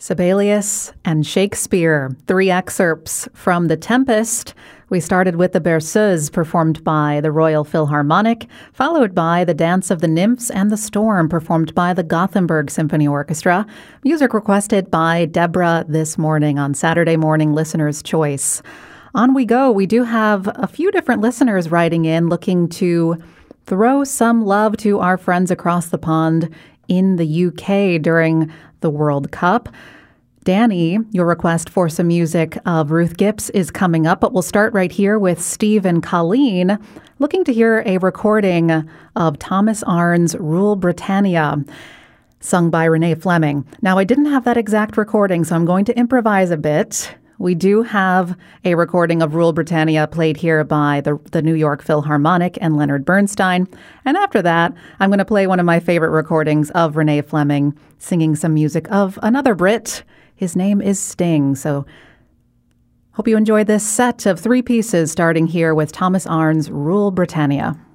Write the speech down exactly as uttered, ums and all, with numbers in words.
Sibelius and Shakespeare, three excerpts from The Tempest. We started with the Berceuse, performed by the Royal Philharmonic, followed by The Dance of the Nymphs and the Storm, performed by the Gothenburg Symphony Orchestra. Music requested by Deborah this morning on Saturday Morning Listener's Choice. On we go. We do have a few different listeners writing in looking to throw some love to our friends across the pond in the U K during the World Cup. Danny, your request for some music of Ruth Gibbs is coming up, but we'll start right here with Steve and Colleen, looking to hear a recording of Thomas Arne's Rule Britannia, sung by Renee Fleming. Now, I didn't have that exact recording, so I'm going to improvise a bit. We do have a recording of Rule Britannia played here by the, the New York Philharmonic and Leonard Bernstein. And after that, I'm going to play one of my favorite recordings of Renee Fleming singing some music of another Brit. His name is Sting. So hope you enjoy this set of three pieces, starting here with Thomas Arne's Rule Britannia.